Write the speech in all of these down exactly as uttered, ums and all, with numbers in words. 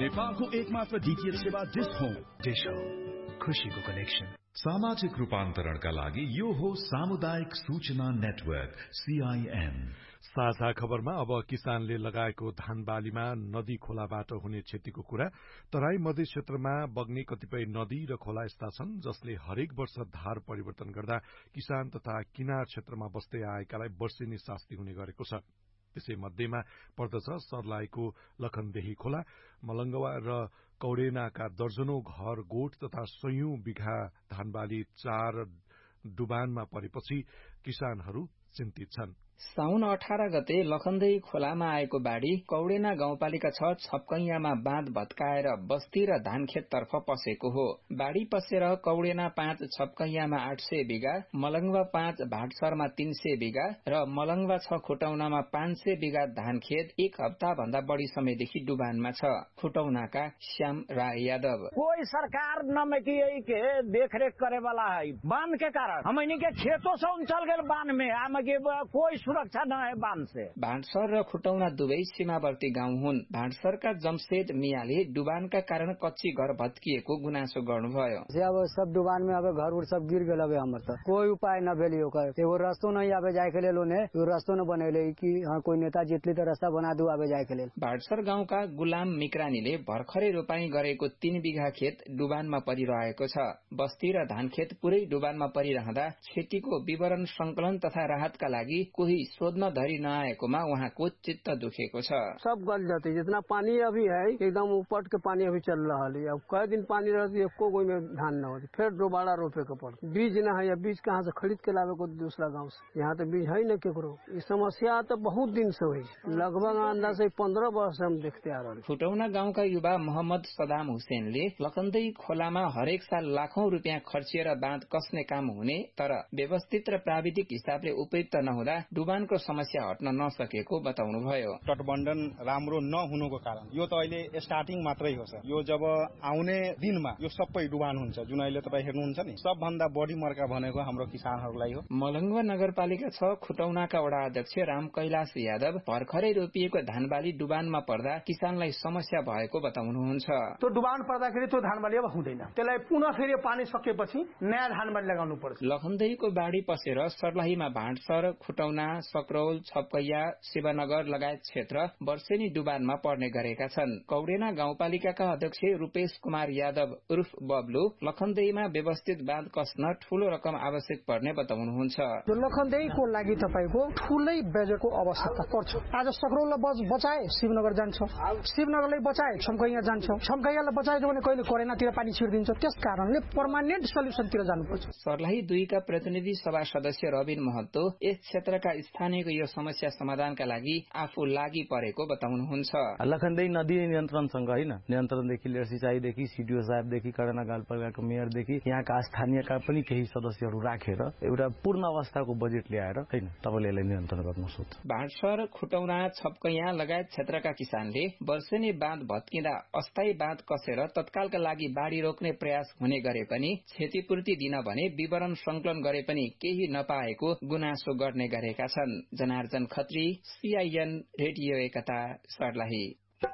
नेपालको एकमात्र डीटीएच सेवा डिश होम। डिश होम, खुशीको कनेक्सन। सामाजिक रूपान्तरणका लागि यो हो सामुदायिक सूचना नेटवर्क सीआईएन। साझा खबरमा अब किसानले लगाएको धान बालीमा नदी खोलाबाट हुने क्षतिको कुरा। तराई मध्य क्षेत्रमा बग्ने कतिपय नदी र खोला यस्ता छन् जसले हरेक वर्ष धार परिवर्तन गर्दा किसान तथा किनार क्षेत्रमा बस्दै आएकालाई वर्षेनी शास्ति हुने गरेको छ। त्यसै मध्येमा पर्दछ सर्लाहीको लखनदेही खोला। मलंगवा र कौडेनाका दर्जनौं घर गोठ तथा सयौं बिघा धानबाली चार डुबानमा परेपछि किसानहरू चिन्तित छन्। साउन अठार गते लखनदेही खोलामा आएको बाढ़ी कौडेना गाउँपालिका छ छपकैयामा बाँध भत्काएर बस्ती र धानखेत तर्फ पसेको हो। बाढ़ी पसेर कौडेना पाँच छपकैयामा आठ सय बिघा, मलंगवा पाँच भाटसरमा तीन सय बिघा र मलंगवा छ खुटौनामा पाँच सय बिघा धानखेत एक हप्ता भन्दा बढ़ी समयदेखि डुबानमा छ। खुटौनाका श्याम राय यादव, कोई सरकार न की के देखरेख करे वाला है बांध के कारण हमनी के खेतों से उछल गए बांध में आम के कोई सुरक्षा न है बांध से। भाटसर र खुटौना दुवै सीमावर्ती गाउँ हुन्। भाटसरका जमशेद मियाले डुबानका कारण कच्ची घर भत्किएको गुनासो गर्नुभयो। अब सब डुबान में अब घर उर सब गिर गए। अब हमर त कोई उपाय न भेली ओकर एगो रास्तो नहीं आवे जाए के लेल ओने यो रास्तो न बनेले कि हां कोई नेता जितली त रास्ता बना दू आवे जाए के लेल। भाटसर गाउँका गुलाम मिक्रानीले भर्खरै रोपाई गरेको तीन बिघा खेत डुबानमा परिरहेको छ। बस्ती र धानखेत पुरै डुबानमा परिरहँदा क्षतिको विवरण संकलन तथा राहतका लागि कोही सोध्न धरी नआएकोमा उहाँको चित्त दुखेको छ। सब गल जाते जितना पानी अभी है एकदम ऊपर के पानी अभी चल रहा है। अब कई दिन पानी रहती है को कोई में धान न होती फिर दोबारा रोपे के पड़ता। बीज न है बीज कहाँ से खरीद के लावे को दूसरा गाँव से। यहाँ तो बीज है न केकरो। इस समस्या तो बहुत दिन से हुई लगभग अंदाज से पंद्रह वर्ष हम देखते आ रहे। खुटौना गाउँका युवा मोहम्मद सदाम हुसैनले लखनदेही खोलामा हरेक साल लाखौं रुपियाँ खर्चिएर बाँध कस्ने काम हुने तर व्यवस्थित र प्राविधिक हिसाबले उपयुक्त नहुँदा डुबानको समस्या हट्न नसकेको बताउनुभयो। तटबन्धन राम्रो नहुनुको कारण यो त अहिले स्टार्टिङ मात्रै हो सर। यो जब आउने दिनमा यो सबै डुबान हुन्छ जुन अहिले तपाईँ हेर्नुहुन्छ नि सबभन्दा बढी मर्का भनेको हाम्रो किसानहरूलाई हो। मलंगवा नगरपालिका छ खुटौनाका वडा अध्यक्ष राम कैलाश यादव भर्खरै रोपिएको धानबाली डुबानमा पर्दा किसानलाई समस्या भएको बताउनुहुन्छ। त्यो डुबान पर्दाखेरि त्यो धानबाली अब हुँदैन। त्यसलाई पुनः फेरि पानी सकेपछि नयाँ धानबाली लगाउनु पर्छ। लखनदेहीको बाढ़ी पसेर सर्लाहीमा भाटसर, खुटौना, सकरौल, छपकैया, शिवनगर लगायत क्षेत्र वर्षेनी डुबानमा पर्ने गरेका छन्। कौडेना गाउँपालिकाका अध्यक्ष रूपेश कुमार यादव उर्फ बब्लु लखनदेहीमा व्यवस्थित बाँध कस्न ठूलो रकम आवश्यक पर्ने बताउनुहुन्छ। लखनदेहीको लागि तपाईको ठूलै बजेटको आवश्यकता पर्छ। आज सकरौललाई बचाए शिवनगर जान्छ, शिवनगरलाई बचाए छपकैया जान्छ, छपकैयालाई बचाए भने कहिले कोरेनातिर पानी छिर्दिन्छ। त्यस कारणले पर्मानेन्ट सल्युसनतिर जानुपर्छ। सर्लाही दुईका प्रतिनिधि सभा सदस्य रबिन महतो यस क्षेत्रका स्थानीयको यो समस्या समाधानका लागि आफू लागि परेको बताउनुहुन्छ। लखनदेही नदी नियन्त्रणसँग होइन नियन्त्रणदेखि लिएर सिंचाईदेखि सीडीओ साहेबदेखि करेना गाउँपालिकाको मेयरदेखि यहाँका स्थानीयका पनि केही सदस्यहरू राखेर एउटा पूर्ण अवस्थाको बजेट ल्याएर होइन तपाईँले यसलाई नियन्त्रण गर्नु सक्छ। भाटसर, खुटौना, छपकैया लगायत क्षेत्रका किसानले वर्षेनी बाँध भत्किँदा अस्थायी बाँध कसेर तत्कालका लागि बाढ़ी रोक्ने प्रयास हुने गरे पनि क्षतिपूर्ति दिन भने विवरण संकलन गरे पनि केही नपाएको गुनासो गर्ने गरेका छन्। जनार्जन खत्री, सीआईएन रेडियो एकता, सर्लाही।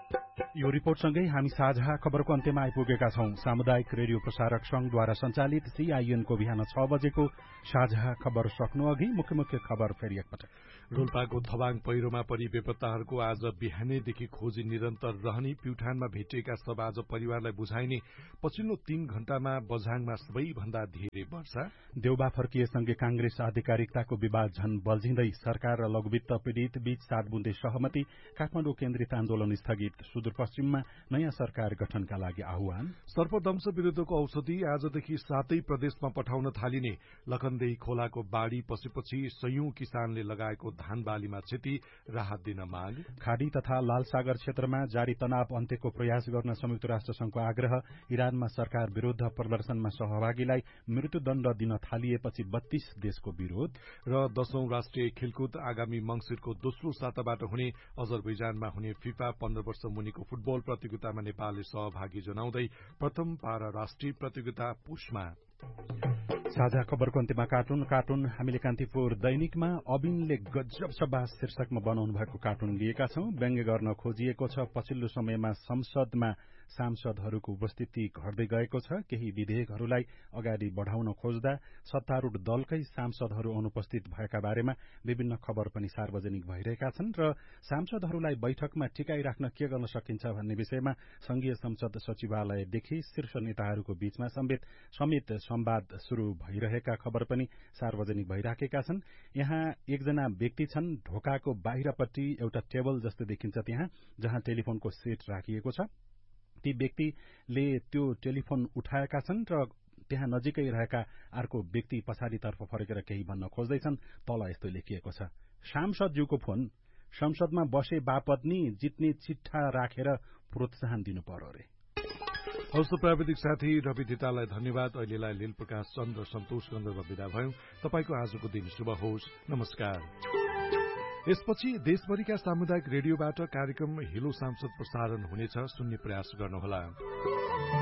यो रिपोर्टसँगै हामी साझा खबरको अन्त्यमा आइपुगेका छौं। सामुदायिक रेडियो प्रसारक संघद्वारा संचालित सीआईएनको बिहान छ बजेको साझा खबर सक्नु अघि मुख्य मुख्य खबर फेरि एकपटक। रोल्पाको थबाङ पहिरोमा परि बेपत्ताहरूको आज बिहानैदेखि खोजी निरन्तर रहने, प्युठानमा भेटिएका सब आज परिवारलाई बुझाइने, पछिल्लो तीन घण्टामा बझाङमा सबैभन्दा धेरै वर्षा। देउबा फर्किएसँगै कांग्रेस आधिकारिकताको विवाद झन बल्झिँदै, सरकार र लघुवित्त पीड़ित बीच सात बुँदे सहमति, काठमाडौँ केन्द्रित आन्दोलन स्थगित, सुदूरपश्चिममा नयाँ सरकार गठनका लागि आह्वान। सर्पदंश विरूद्धको औषधि आजदेखि सातै प्रदेशमा पठाउन थालिने, लखनदेही खोलाको बाढ़ी पसेपछि सयौं किसानले लगाएको धान बालीमा क्षति, राहत दिन माग। खाडी तथा लालसागर क्षेत्रमा जारी तनाव अन्त्यको प्रयास गर्न संयुक्त राष्ट्र संघको आग्रह। इरानमा सरकार विरूद्ध प्रदर्शनमा सहभागीलाई मृत्युदण्ड दिन थालिएपछि बत्तीस देशको विरोध। र दशौं राष्ट्रिय खेलकुद आगामी मंगिरको दोस्रो साताबाट हुने, अजरबैजानमा हुने फिफा पन्ध्र वर्ष मुनिको फुटबल प्रतियोगितामा नेपालले सहभागी जनाउँदै प्रथम पारा राष्ट्रिय प्रतियोगिता पुषमा। साझा खबरको अन्त्यमा कार्टुन कार्टुन हामीले कान्तिपुर दैनिकमा अबिनले गजब सबास शीर्षकमा बनाउनु भएको कार्टुन लिएका छौं। व्यङ्ग्य गर्न खोजिएको छ पछिल्लो समयमा संसदमा सांसदहरूको उपस्थिति घट्दै गएको छ। केही विधेयकहरूलाई अगाडि बढ़ाउन खोज्दा सत्तारूढ़ दलकै सांसदहरू अनुपस्थित भएका बारेमा विभिन्न खबर पनि सार्वजनिक भइरहेका छन् र सांसदहरूलाई बैठकमा टिकाइ राख्न के गर्न सकिन्छ भन्ने विषयमा संघीय संसद सचिवालयदेखि शीर्ष नेताहरूको बीचमा समेत समेत संवाद शुरू भइरहेका खबर पनि सार्वजनिक भइराखेका छन्। यहाँ एकजना व्यक्ति छन्, ढोकाको बाहिरपट्टि एउटा टेबल जस्तो देखिन्छ त्यहाँ, जहाँ टेलिफोनको सेट राखिएको छ। ती व्यक्तिले त्यो टेलिफोन उठाएका छन् र त्यहाँ नजिकै रहेका अर्को व्यक्ति पछाडितर्फ फर्केर केही भन्न खोज्दैछन्। तल यस्तो लेखिएको छ, सांसदज्यूको फोन, संसदमा बसे बापत नि जित्ने चिट्ठा राखेर प्रोत्साहन दिनु पर्यो रे। हौस् प्राविधिक साथी रवि दितालाई धन्यवाद। अहिलेलाई लील प्रकाश चन्द र सन्तोष गन्धर्व विदा भयौं। तपाईको आजको दिन शुभ होस्। नमस्कार। यसपछि देशभरिका सामुदायिक रेडियोबाट कार्यक्रम हिलो सांसद प्रसारण हुनेछ, सुन्ने प्रयास गर्नुहोला।